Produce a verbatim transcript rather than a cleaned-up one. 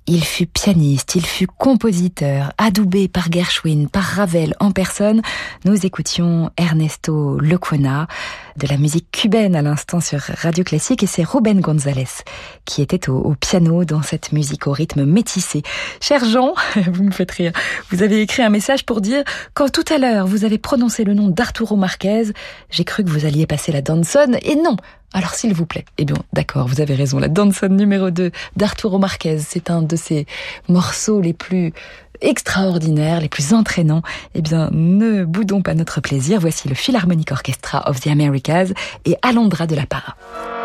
Il fut pianiste, il fut compositeur, adoubé par Gershwin, par Ravel en personne. Nous écoutions Ernesto Lecuona, de la musique cubaine à l'instant sur Radio Classique, et c'est Rubén González qui était au, au piano dans cette musique au rythme métissé. Cher Jean, vous me faites rire, vous avez écrit un message pour dire « Quand tout à l'heure vous avez prononcé le nom d'Arturo Marquez, j'ai cru que vous alliez passer la danzone, et non !» Alors s'il vous plaît, eh bien d'accord, vous avez raison, la danzone numéro deux d'Arturo Marquez, c'est un de ses morceaux les plus extraordinaires, les plus entraînants. Eh bien, ne boudons pas notre plaisir, voici le Philharmonic Orchestra of the Americas et Alondra de la Parra.